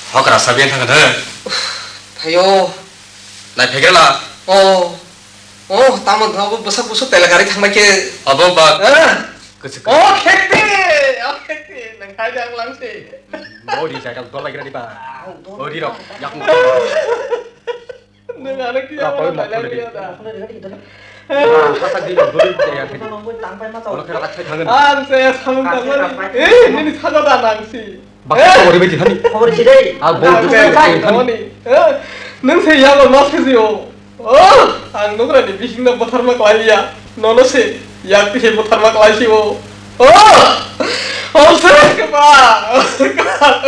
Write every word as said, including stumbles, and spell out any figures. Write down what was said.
허그라 사비엔 당근은 Thayo 나 베게라 Oh Oh Tama Tama Busak busuk Tela kari thang kia 어버 바 Ah 그스 Oh Khekti Oh Khekti Nang khai jang lang si 어디 자장 돌아가기라 디바 어디로 약 먹 Nang anak kia Apa yang Thailand mau kia beli? ta 하사 디로 노를 때야 그 Tangpai 오늘 그라 같이 당근 An saya sama tangan Eh ini saja dah nangsi 막상 머리 베지 하니 Khobor si dei. 아 뭐 Nang saya 그렇게 sama 하니 ni Eh Nang saya yang mas kesio Oh Ang nukra ni bising na botar mak lagi ya Nono se Yang pihe botar mak lagi wo Oh Oh saya ke pa